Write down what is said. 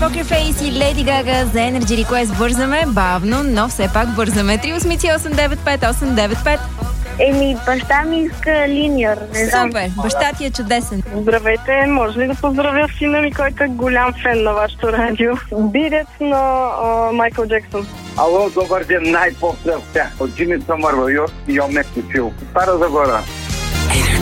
Poker Face и Lady Gaga за Energy Request. Бързаме, бавно, но все пак бързаме. 388-895-895. Баща ми иска линьор. Супер, баща ти е чудесен. Здравейте, може ли да поздравя сина ми, който е голям фен на вашето радио? Бидец на Майкъл Джексън. Ало, добър ден, най-после от Джимми Съмър, Йо Мексичил. Стара Загора.